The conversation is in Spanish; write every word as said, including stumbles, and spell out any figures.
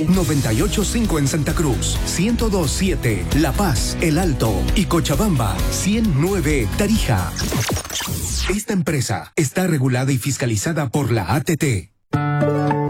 noventa y ocho punto cinco en Santa Cruz, ciento dos punto siete La Paz, El Alto y Cochabamba, ciento nueve Tarija. Esta empresa está regulada y fiscalizada por la A T T.